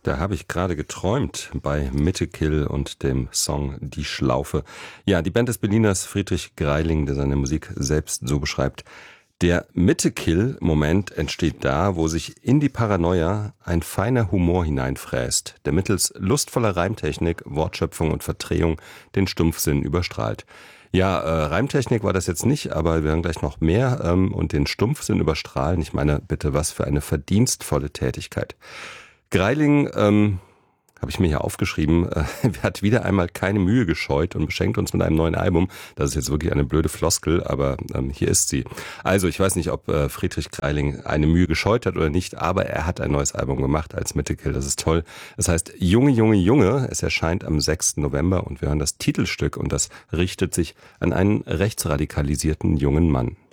Da habe ich gerade geträumt bei Mittekill und dem Song Die Schlaufe. Ja, die Band des Berliners Friedrich Greiling, der seine Musik selbst so beschreibt. Der Mittekill-Moment entsteht da, wo sich in die Paranoia ein feiner Humor hineinfräst, der mittels lustvoller Reimtechnik, Wortschöpfung und Verdrehung den Stumpfsinn überstrahlt. Ja, Reimtechnik war das jetzt nicht, aber wir hören gleich noch mehr und den Stumpfsinn überstrahlen. Ich meine, bitte, was für eine verdienstvolle Tätigkeit. Greiling, habe ich mir hier aufgeschrieben, hat wieder einmal keine Mühe gescheut und beschenkt uns mit einem neuen Album. Das ist jetzt wirklich eine blöde Floskel, aber hier ist sie. Also ich weiß nicht, ob Friedrich Greiling eine Mühe gescheut hat oder nicht, aber er hat ein neues Album gemacht als Mittekill. Das ist toll. Das heißt Junge, Junge, Junge. Es erscheint am 6. November und wir hören das Titelstück und das richtet sich an einen rechtsradikalisierten jungen Mann.